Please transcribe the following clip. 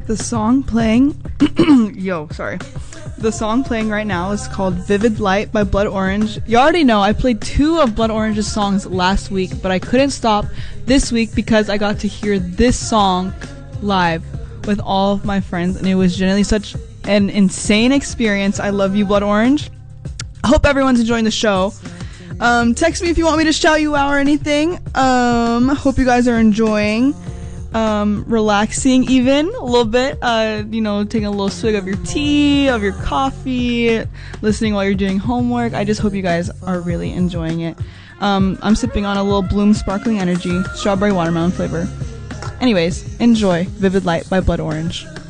The song playing The song playing right now is called Vivid Light by Blood Orange. You already know I played 2 of Blood Orange's songs last week, but I couldn't stop this week because I got to hear this song live with all of my friends, and it was generally such an insane experience. I love you, Blood Orange. I hope everyone's enjoying the show. Text me if you want me to shout you out or anything. Hope you guys are enjoying. Relaxing even a little bit, taking a little swig of your tea, of your coffee, listening while you're doing homework. I just hope you guys are really enjoying it. I'm sipping on a little Bloom Sparkling Energy, strawberry watermelon flavor. Anyways, enjoy Vivid Light by Blood Orange.